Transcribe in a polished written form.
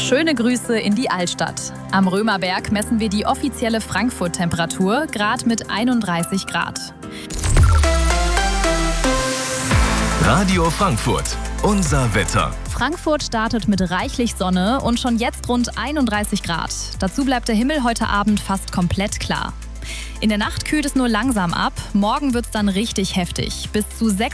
Schöne Grüße in die Altstadt. Am Römerberg messen wir die offizielle Frankfurt-Temperatur, gerade mit 31 Grad. Radio Frankfurt, unser Wetter. Frankfurt startet mit reichlich Sonne und schon jetzt rund 31 Grad. Dazu bleibt der Himmel heute Abend fast komplett klar. In der Nacht kühlt es nur langsam ab, morgen wird es dann richtig heftig. Bis zu 6